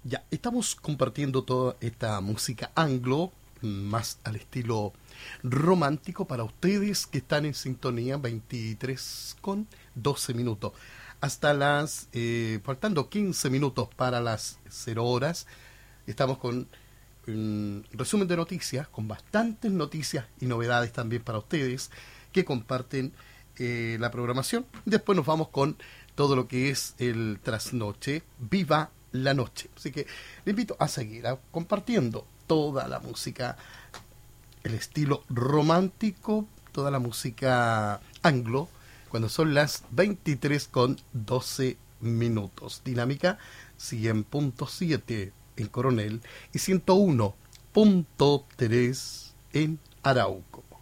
Ya, estamos compartiendo toda esta música anglo, más al estilo romántico para ustedes que están en sintonía 23 con 12 minutos. Hasta faltando 15 minutos para las 0 horas, estamos con un resumen de noticias, con bastantes noticias y novedades también para ustedes que comparten la programación. Después nos vamos con todo lo que es el trasnoche, Viva la Noche. Así que le invito a seguir compartiendo toda la música, el estilo romántico, toda la música anglo, cuando son las 23 con 12 minutos. Dinámica 100.7 en Coronel y 101.3 en Arauco.